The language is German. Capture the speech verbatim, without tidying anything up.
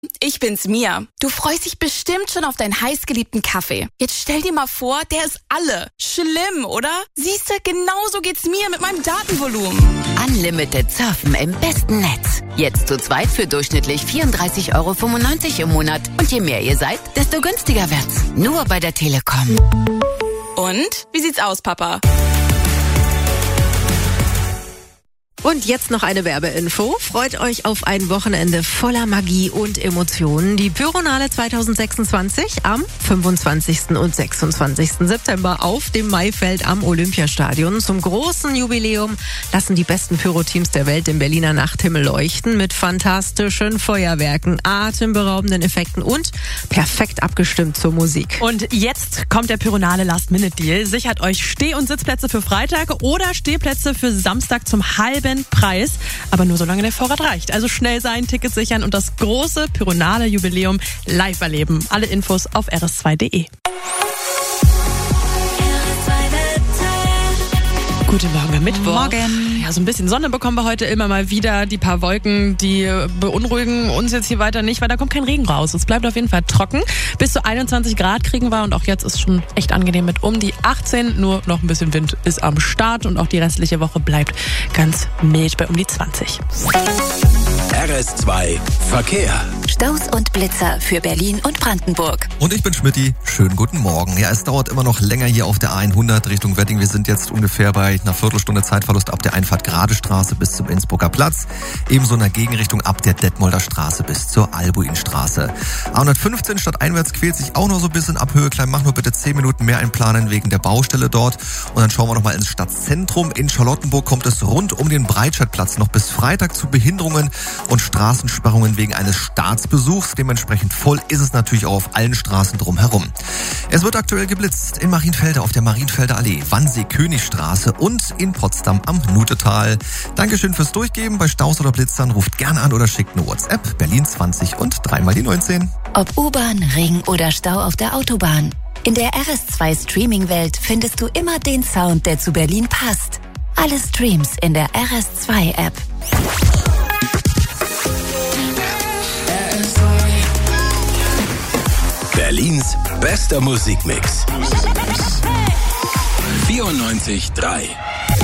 Ich bin's, Mia. Du freust dich bestimmt schon auf deinen heißgeliebten Kaffee. Jetzt stell dir mal vor, der ist alle. Schlimm, oder? Siehste, genauso geht's mir mit meinem Datenvolumen. Unlimited Surfen im besten Netz. Jetzt zu zweit für durchschnittlich vierunddreißig Euro fünfundneunzig im Monat. Und je mehr ihr seid, desto günstiger wird's. Nur bei der Telekom. Und? Wie sieht's aus, Papa? Und jetzt noch eine Werbeinfo. Freut euch auf ein Wochenende voller Magie und Emotionen. Die Pyronale zwanzig sechsundzwanzig am fünfundzwanzigsten und sechsundzwanzigsten September auf dem Maifeld am Olympiastadion. Zum großen Jubiläum lassen die besten Pyro-Teams der Welt den Berliner Nachthimmel leuchten mit fantastischen Feuerwerken, atemberaubenden Effekten und perfekt abgestimmt zur Musik. Und jetzt kommt der Pyronale Last-Minute-Deal. Sichert euch Steh- und Sitzplätze für Freitag oder Stehplätze für Samstag zum halben Preis, aber nur solange der Vorrat reicht. Also schnell sein, Tickets sichern und das große Pyronale Jubiläum live erleben. Alle Infos auf r s zwei punkt d e. Guten Morgen am Mittwoch. Morgen. Ja, so ein bisschen Sonne bekommen wir heute immer mal wieder. Die paar Wolken, die beunruhigen uns jetzt hier weiter nicht, weil da kommt kein Regen raus. Es bleibt auf jeden Fall trocken. Bis zu einundzwanzig Grad kriegen wir und auch jetzt ist schon echt angenehm mit um die achtzehn. Nur noch ein bisschen Wind ist am Start und auch die restliche Woche bleibt ganz mild bei um die zwanzig. R S zwei Verkehr. Staus und Blitzer für Berlin und Brandenburg. Und ich bin Schmidti. Schönen guten Morgen. Ja, es dauert immer noch länger hier auf der A hundert Richtung Wedding. Wir sind jetzt ungefähr bei einer Viertelstunde Zeitverlust ab der Einfahrt Grade Straße bis zum Innsbrucker Platz. Ebenso in der Gegenrichtung ab der Detmolder Straße bis zur Albuinstraße. A hundertfünfzehn stadteinwärts quält sich auch noch so ein bisschen ab Höhe Klein. Mach nur bitte zehn Minuten mehr einplanen wegen der Baustelle dort. Und dann schauen wir noch mal ins Stadtzentrum. In Charlottenburg kommt es rund um den Breitscheidplatz noch bis Freitag zu Behinderungen und Straßensperrungen wegen eines Staatsbesuchs. Dementsprechend voll ist es natürlich auch auf allen Straßen drumherum. Es wird aktuell geblitzt in Marienfelde auf der Marienfelder Allee, Wannsee-Königstraße und in Potsdam am Nutetal. Dankeschön fürs Durchgeben. Bei Staus oder Blitzern ruft gerne an oder schickt eine WhatsApp. Berlin zwanzig und dreimal die neunzehn. Ob U-Bahn, Ring oder Stau auf der Autobahn. In der R S zwei Streaming-Welt findest du immer den Sound, der zu Berlin passt. Alle Streams in der R S zwei App. Berlins bester Musikmix. vierundneunzig Komma drei